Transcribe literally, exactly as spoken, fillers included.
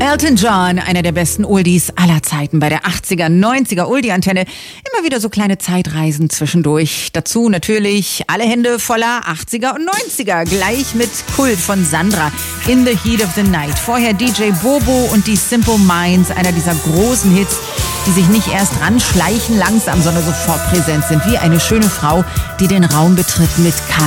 Elton John, einer der besten Oldies aller Zeiten bei der achtziger, neunziger Oldie-Antenne. Immer wieder so kleine Zeitreisen zwischendurch. Dazu natürlich alle Hände voller achtziger und neunziger. Gleich mit Kult von Sandra, In the Heat of the Night. Vorher D J Bobo und die Simple Minds, einer dieser großen Hits, die sich nicht erst ranschleichen langsam, sondern sofort präsent sind. Wie eine schöne Frau, die den Raum betritt mit K.